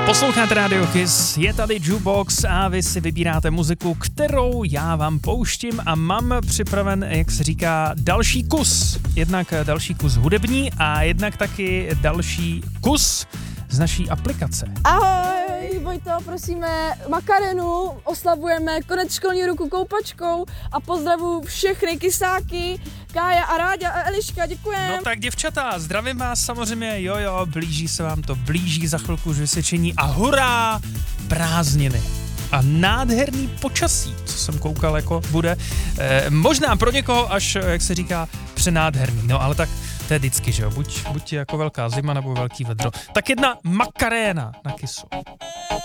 Posloucháte Radio Kiss, je tady Jukebox a vy si vybíráte muziku, kterou já vám pouštím a mám připraven, jak se říká, další kus. Jednak další kus hudební a jednak taky další kus z naší aplikace. Ahoj, Vojto, prosíme Makarenu, oslavujeme konec školního roku koupačkou a pozdravuju všechny kysáky, Kája a Ráďa a Eliška, děkujem. No tak děvčata, zdravím vás samozřejmě, jo, blíží se vám to, blíží za chvilku už vysvědčení a hurá, prázdniny. A nádherný počasí, co jsem koukal, jako bude. Možná pro někoho až, jak se říká, přenádherný, no ale tak to je vždycky, že jo, buď jako velká zima nebo velký vedro. Tak jedna Makarena na Kissu.